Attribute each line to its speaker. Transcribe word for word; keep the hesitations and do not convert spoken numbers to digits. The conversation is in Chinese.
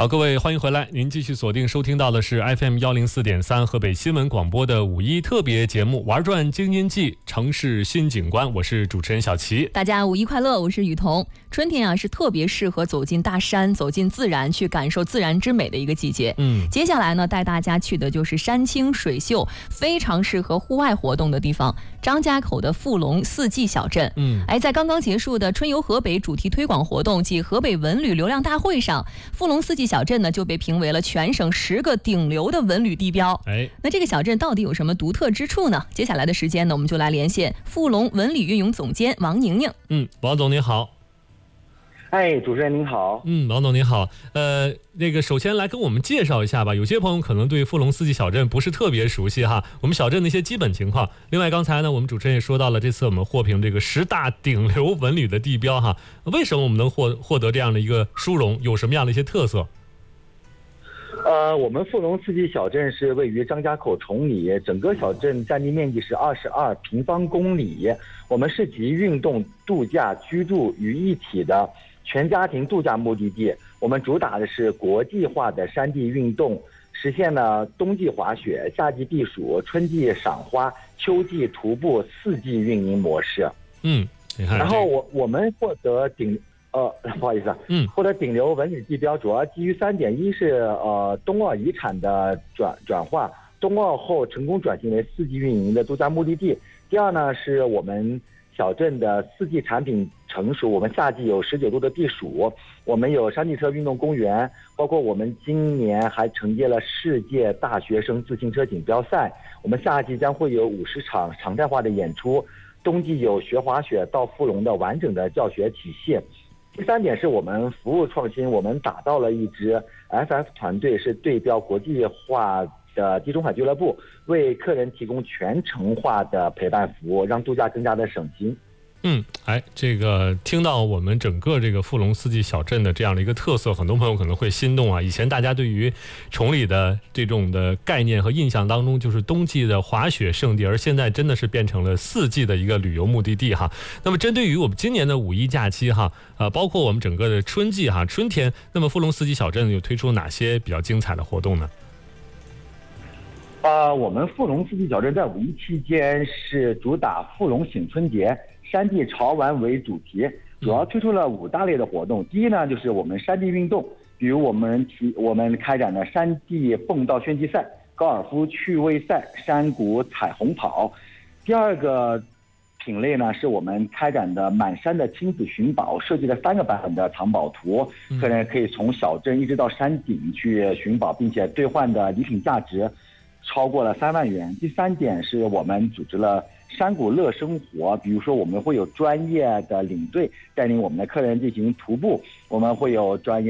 Speaker 1: 好，各位欢迎回来，您继续锁定收听到的是 F M 一零四点三河北新闻广播的五一特别节目《玩转京津冀城市新景观》，我是主持人小齐。
Speaker 2: 大家五一快乐，我是雨桐。春天啊是特别适合走进大山、走进自然，去感受自然之美的一个季节。嗯，接下来呢带大家去的就是山清水秀，非常适合户外活动的地方——张家口的富隆四季小镇。嗯，哎，在刚刚结束的春游河北主题推广活动暨河北文旅流量大会上，富隆四季小镇呢就被评为了全省十个顶流的文旅地标。哎，那这个小镇到底有什么独特之处呢？接下来的时间呢，我们就来连线富隆文旅运营总监王宁宁。
Speaker 1: 嗯，王总您好。
Speaker 3: 哎，主持人您好。
Speaker 1: 嗯，王总您好。呃，那个首先来跟我们介绍一下吧。有些朋友可能对富隆四季小镇不是特别熟悉哈，我们小镇的一些基本情况。另外，刚才呢，我们主持人也说到了，这次我们获评这个十大顶流文旅的地标哈。为什么我们能获获得这样的一个殊荣？有什么样的一些特色？
Speaker 3: 呃，我们富隆四季小镇是位于张家口崇礼，整个小镇占地面积是二十二平方公里。我们是集运动、度假、居住于一体的全家庭度假目的地。我们主打的是国际化的山地运动，实现了冬季滑雪、夏季避暑、春季赏花、秋季徒步四季运营模式。
Speaker 1: 嗯，你看，
Speaker 3: 然后我我们获得顶。呃，不好意思啊，嗯，获得顶流文旅地标主要基于三点：一是呃冬奥遗产的转转化，冬奥后成功转型为四季运营的度假目的地；第二呢是我们小镇的四季产品成熟，我们夏季有十九度的避暑，我们有山地车运动公园，包括我们今年还承接了世界大学生自行车锦标赛，我们夏季将会有五十场常态化的演出，冬季有学滑雪到富隆的完整的教学体系。第三点是我们服务创新，我们打造了一支 F F 团队，是对标国际化的地中海俱乐部，为客人提供全程化的陪伴服务，让度假更加的省心。
Speaker 1: 嗯，哎，这个听到我们整个这个富隆四季小镇的这样的一个特色，很多朋友可能会心动啊。以前大家对于崇礼的这种的概念和印象当中，就是冬季的滑雪胜地，而现在真的是变成了四季的一个旅游目的地哈。那么针对于我们今年的五一假期哈，呃，包括我们整个的春季哈，春天，那么富隆四季小镇又推出哪些比较精彩的活动呢？
Speaker 3: 呃，我们富隆四季小镇在五一期间是主打富隆醒春节，山地潮玩为主题，主要推出了五大类的活动。第一呢，就是我们山地运动，比如我们提我们开展的山地蹦道炫技赛、高尔夫趣味赛、山谷彩虹跑。第二个品类呢，是我们开展的满山的亲子寻宝，设计了三个版本的藏宝图，客人可以从小镇一直到山顶去寻宝，并且兑换的礼品价值超过了三万元。第三点是我们组织了山谷乐生活，比如说我们会有专业的领队带领我们的客人进行徒步，我们会有专业